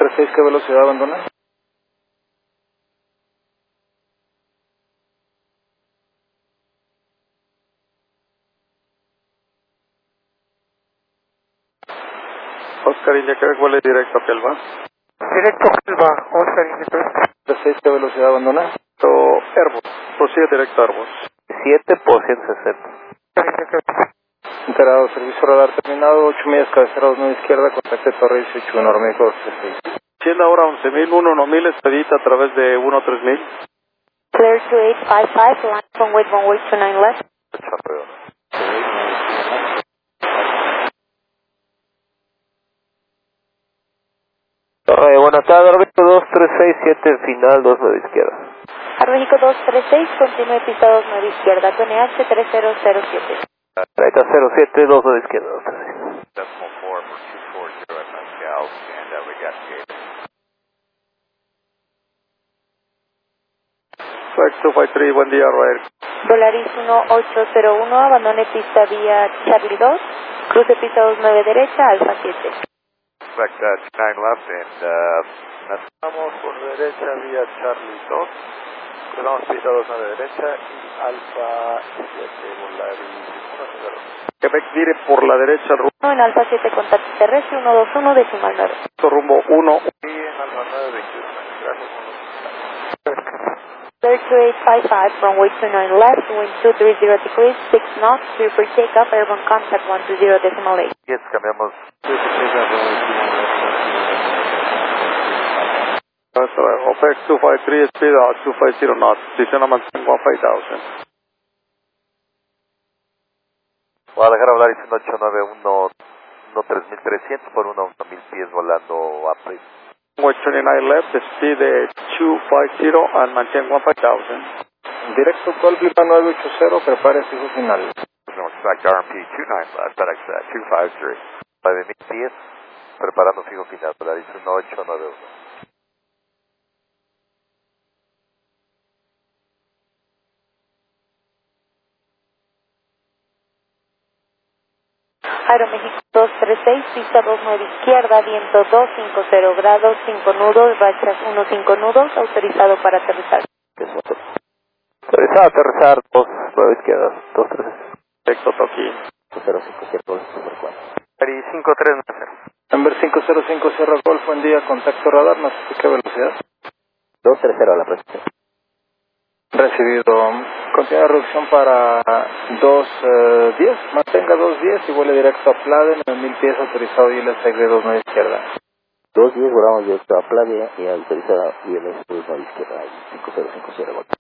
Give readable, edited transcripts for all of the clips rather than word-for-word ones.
236, ¿qué velocidad abandona? Oscar India Quebec, vuele directo a Kelva. Directo a Kelva, Oscar India Quebec. 36, ¿qué velocidad abandona? Airbus, prosigue directo a Airbus. 7 por 160. Oscar India Quebec. Enterado, servicio radar terminado, 8 millas, cabecera 29 izquierda, contacte Torre 18, Norméxico 236. Siendo ahora 11.000, expedita a través de 13000. Clear 2855, line from weight 129 left. Buenas tardes, Roberto 2367, final 29 izquierda. México 236, continúe pista 29 izquierda, TNH 3007. 3007, 29 izquierda, 236. Decimal 4 for 240 at Pascal, and we got gate. Flex 253, buen día, Roel. Volaris 1801, abandone pista vía Charlie 2, cruce pista 29 derecha, Alfa 7. Expect 29 left, and Vamos por derecha vía Charlie 2, cruzamos pista 29 derecha y Alfa 7, Volaris 1-0. Quebec dire por la derecha, En Alfa 7, contacto terrestre 121, decimal 9. rumbo 1. Y en Alfa 9, 21. Gracias. Clear 2855, runway 29 left, wind 230 degrees, 6 knots, clear for takeoff, airborne contact 120 decimal 8. Yes, cambiamos. OPEX 253, speed out 250 knots, descend a maintain 15,000. Voy a dejar hablar y 891, 3300 por 1000 pies volando a April. 129 left, speed 250 and maintain 15,000. Directo Golf Lima 980, prepare fijo final. expect RMP 29 left, FedEx 253. 9000 pies, preparando fijo final, Volaris 1891. Aeroméxico 236, pista 29 izquierda, viento 250 grados, 5 nudos, rachas 15 nudos, autorizado para aterrizar. Autorizado a aterrizar, 29 izquierdas, 236. Directo Toki. 057, super 4. Ari 5390. Number 505, Sierra Golf, buen día, contacto radar, no sé qué velocidad. 230 a la presentación. Recibido. Continúa reducción para 210, mantenga 210 y vuele directo a Plade, 9000 pies, autorizado ILS de 29 izquierda. 210, volamos directo a Playa y autorizada ILS 29 izquierda, 505 Sierra Golf.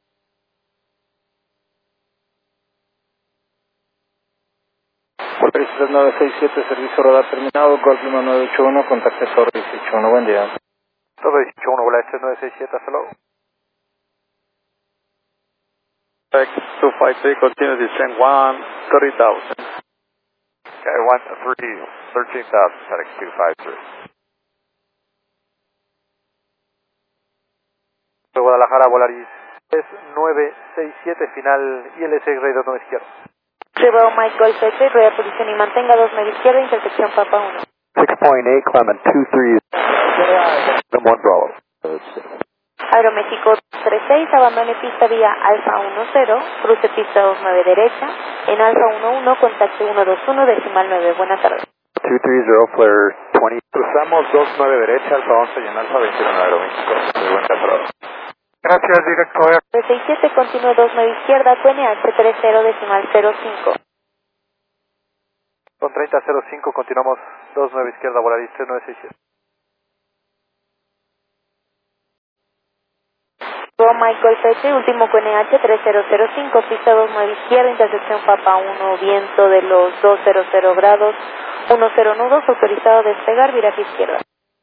Volaris 3967, servicio radar terminado, Golf Lima 981, contacte Torre 181, buen día. Torre 181, Volaris 3967, hasta luego. FedEx 253, continue descend 30,000. Okay, 13,000, FedEx 253. De Guadalajara, Volaris 3967, final ILS Grade 29 izquierda. Lleva Mike Golf 8, rueda posición y mantenga 29 izquierda, intersección Papa 1. 6.8, Clement 23, 1 Bravo. Aeroméxico 236, abandone pista vía Alfa 10, cruce pista 29 derecha, en Alfa 11, contacte 121, decimal 9, buenas tardes. 230, flare 20. Cruzamos 29 derecha, Alfa 11 y en Alfa 21 Aeroméxico. Muy buen control. Gracias, directo Air. 367, continúe 29 izquierda, QNH 30, decimal 05. Con 3005 continuamos 29 izquierda, Volaris 3967. Mike Golf 8, último QNH 3005, pista 29 izquierda, intersección Papa 1, viento de los 200 grados, 10 nudos, autorizado a despegar, viraje izquierda.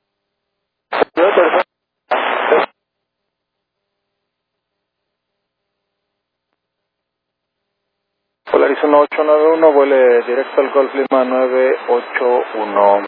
Volaris 1891, vuele directo al Golf Lima 981.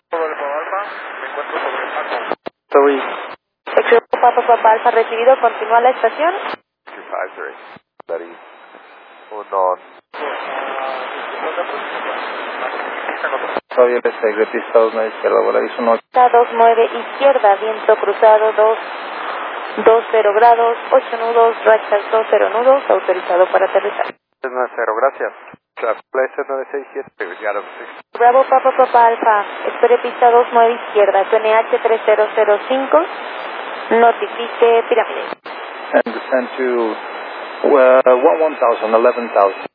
Sorry. Expreso Papa Alfa recibido, continúa la estación. 253. Volaris 1. autorizado y LS, pista 29 izquierda, Volaris 18. Pista 29 izquierda, viento cruzado 20 grados, 8 nudos, rachas 20 nudos, autorizado para aterrizar. 390, gracias. Placer 967, Seattle 6. Bravo Papa Papa Alfa, espere pista 29 izquierda, QNH 3005, notifique pirámide. And descend to 1,000, 11,000.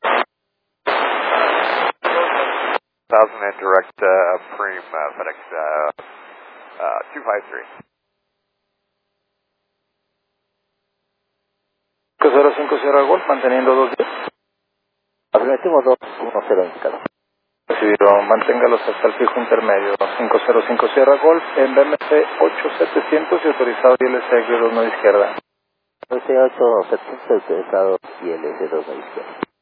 1000 and direct Prem FedEx 253. 505 Sierra Golf, manteniendo 2 días. Afirmativo 210 indicado. Recibido, manténgalos hasta el fijo intermedio. 505 Sierra Golf en BMC 8700 y autorizado ILS 29 izquierda. BMC 8700 autorizado ILS 29 izquierda.